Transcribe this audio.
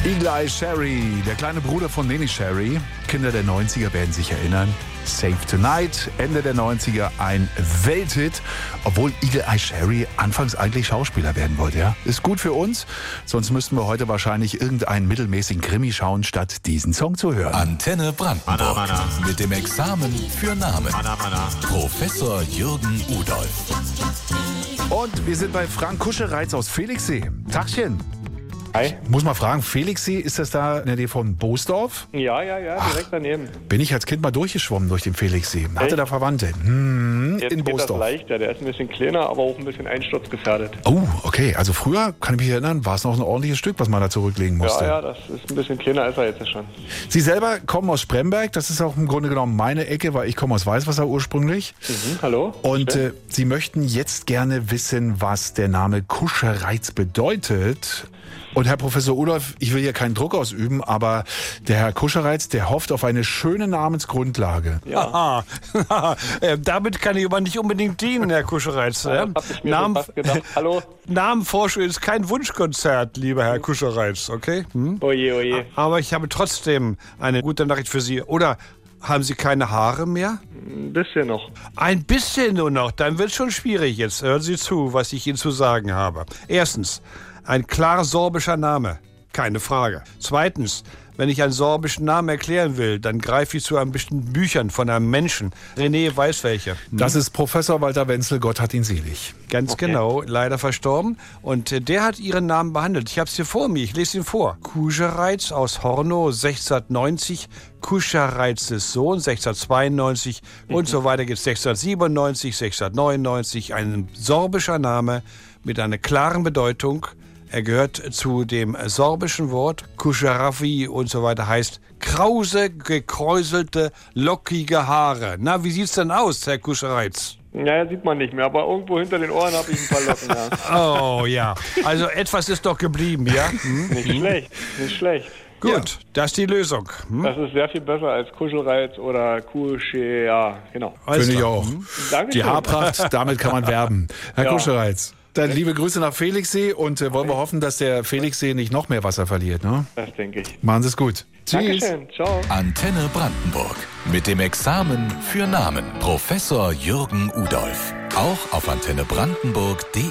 Eagle Eye Cherry, der kleine Bruder von Neneh Cherry. Kinder der 90er werden sich erinnern. Save Tonight, Ende der 90er, ein Welthit. Obwohl Eagle Eye Cherry anfangs eigentlich Schauspieler werden wollte. Ja? Ist gut für uns, sonst müssten wir heute wahrscheinlich irgendeinen mittelmäßigen Krimi schauen, statt diesen Song zu hören. Antenne Brandenburg mit dem Examen für Namen. Professor Jürgen Udolph. Und wir sind bei Frank Kuschereitz aus Felixsee. Tagchen. Hi. Muss mal fragen, Felixsee, ist das da in der Nähe von Boosdorf? Ja, direkt daneben. Bin ich als Kind mal durchgeschwommen durch den Felixsee. Hatte da Verwandte. Jetzt in geht das Boosdorf. leichter, der ist ein bisschen kleiner, aber auch ein bisschen einsturzgefährdet. Oh, okay. Also früher, kann ich mich erinnern, war es noch ein ordentliches Stück, was man da zurücklegen musste. Ja, das ist ein bisschen kleiner, ist er jetzt schon. Sie selber kommen aus Spremberg. Das ist auch im Grunde genommen meine Ecke, weil ich komme aus Weißwasser ursprünglich. Hallo? Und Schön. Sie möchten jetzt gerne wissen, was der Name Kuschereitz bedeutet. Und Herr Professor Udolph, ich will hier keinen Druck ausüben, aber der Herr Kuschereitz, der hofft auf eine schöne Namensgrundlage. Ja. Damit kann ich aber nicht unbedingt dienen, Herr Kuschereitz. Das hab ich mir schon fast gedacht. Hallo? Namenforschung ist kein Wunschkonzert, lieber Herr Kuschereitz, okay? Oje. Aber ich habe trotzdem eine gute Nachricht für Sie. Oder haben Sie keine Haare mehr? Ein bisschen noch. Ein bisschen nur noch, dann wird es schon schwierig jetzt. Hören Sie zu, was ich Ihnen zu sagen habe. Erstens, ein klar sorbischer Name, keine Frage. Zweitens, wenn ich einen sorbischen Namen erklären will, dann greife ich zu einem bestimmten Büchern von einem Menschen. René weiß welche. Das ist Professor Walter Wenzel, Gott hat ihn selig. Ganz genau, leider verstorben. Und der hat Ihren Namen behandelt. Ich habe es hier vor mir, ich lese ihn vor. Kuschereitz aus Hornow, 1690, Kuschereitzes Sohn, 1692 und so weiter geht's 1697, 1699. Ein sorbischer Name mit einer klaren Bedeutung. Er gehört zu dem sorbischen Wort Kuscherafi und so weiter, heißt krause, gekräuselte, lockige Haare. Na, wie sieht's denn aus, Herr Kuschereitz? Ja, sieht man nicht mehr, aber irgendwo hinter den Ohren habe ich ein paar Locken, ja. Oh ja, also etwas ist doch geblieben, ja? Nicht schlecht. Gut, das ist die Lösung. Das ist sehr viel besser als Kuschelreiz oder Kusche, ja, genau. Finde ich auch. Danke. Die Haarpracht, damit kann man werben. Herr Kuschereitz, dann liebe Grüße nach Felixsee und wollen wir hoffen, dass der Felixsee nicht noch mehr Wasser verliert. Ne? Das denke ich. Machen Sie es gut. Tschüss. Dankeschön, ciao. Antenne Brandenburg mit dem Examen für Namen. Professor Jürgen Udolph. Auch auf antennebrandenburg.de.